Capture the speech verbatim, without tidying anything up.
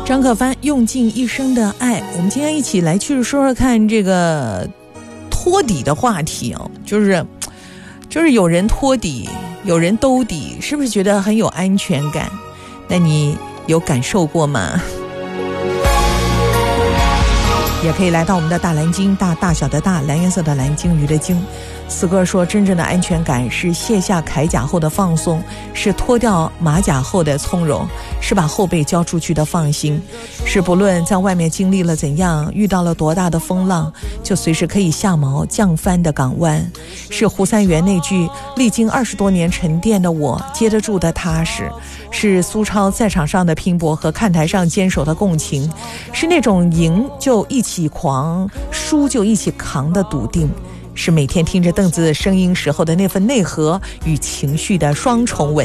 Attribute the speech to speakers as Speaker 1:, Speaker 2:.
Speaker 1: 张可帆用尽一生的爱，我们今天一起来去说说看这个托底的话题哦，就是就是有人托底，有人兜底，是不是觉得很有安全感？那你有感受过吗？也可以来到我们的大蓝鲸，大大小的大，蓝颜色的蓝，鲸鱼的鲸。四哥说，真正的安全感是卸下铠甲后的放松，是脱掉马甲后的从容，是把后背交出去的放心，是不论在外面经历了怎样，遇到了多大的风浪，就随时可以下锚降帆的港湾，是胡三元那句历经二十多年沉淀的我接得住的踏实，是苏超在场上的拼搏和看台上坚守的共情，是那种赢就一起狂，输就一起扛的笃定，是每天听着邓子声音时候的那份内核与情绪的双重稳